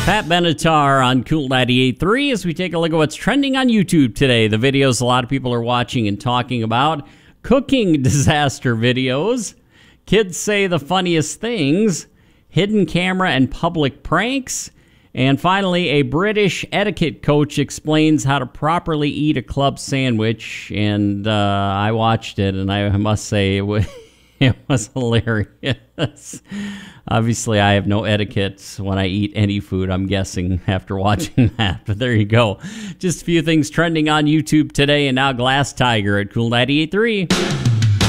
Pat Benatar on Cool 98.3 as we take a look at what's trending on YouTube today. The videos a lot of people are watching and talking about. Cooking disaster videos. Kids say the funniest things. Hidden camera and public pranks. And finally, a British etiquette coach explains how to properly eat a club sandwich. And I watched it, and I must say it was hilarious. Obviously, I have no etiquette when I eat any food, I'm guessing, after watching that. But there you go. Just a few things trending on YouTube today, and now Glass Tiger at Cool 98.3.